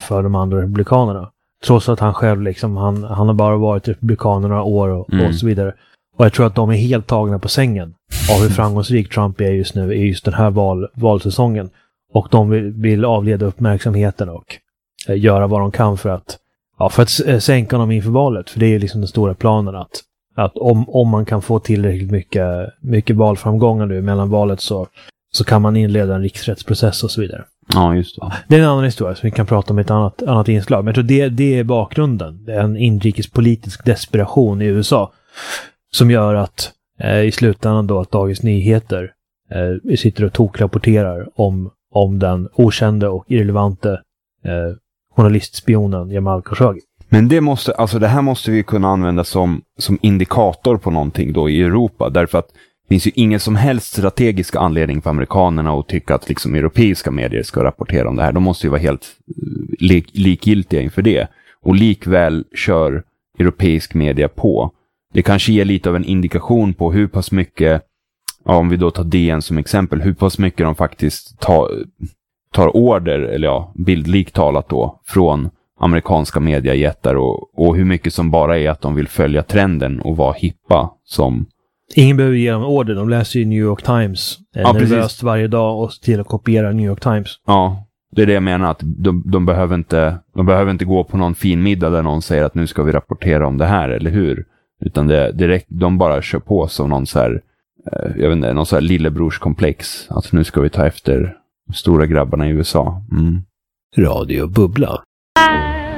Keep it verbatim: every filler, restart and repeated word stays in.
för de andra republikanerna. Trots att han själv liksom, han, han har bara varit republikan några år och, mm. och så vidare. Och jag tror att de är helt tagna på sängen av hur framgångsrik Trump är just nu i just den här val, valsäsongen. Och de vill, vill avleda uppmärksamheten och eh, göra vad de kan för att, ja, för att eh, sänka honom inför valet. För det är liksom den stora planen att, att om, om man kan få tillräckligt mycket, mycket valframgångar nu mellan valet så, så kan man inleda en riksrättsprocess och så vidare. Ja, just det. Det är en annan historia så vi kan prata om ett annat, annat inslag. Men jag tror det, det är bakgrunden. Det är en inrikespolitisk desperation i U S A som gör att eh, i slutändan då att Dagens Nyheter eh, sitter och tokrapporterar om, om den okände och irrelevante eh, journalistspionen Jamal Khashoggi. Men det måste, alltså det här måste vi kunna använda som, som indikator på någonting då i Europa. Därför att det finns ju ingen som helst strategisk anledning för amerikanerna att tycka att liksom europeiska medier ska rapportera om det här. De måste ju vara helt lik, likgiltiga inför det. Och likväl kör europeisk media på. Det kanske ger lite av en indikation på hur pass mycket, ja, om vi då tar D N som exempel, hur pass mycket de faktiskt tar, tar order, eller ja, bildlikt talat då, från amerikanska mediajättar och, och hur mycket som bara är att de vill följa trenden och vara hippa som... Ingen behöver ge dem order, de läser ju New York Times eh, ja, nervöst varje dag och till att kopiera New York Times. Ja, det är det jag menar, att de, de, behöver inte, de behöver inte gå på någon fin middag där någon säger att nu ska vi rapportera om det här, eller hur? Utan det direkt, de bara kör på som någon så här, eh, jag vet inte, någon så här lillebrorskomplex, att nu ska vi ta efter stora grabbarna i U S A. Mm. Radio Bubbla.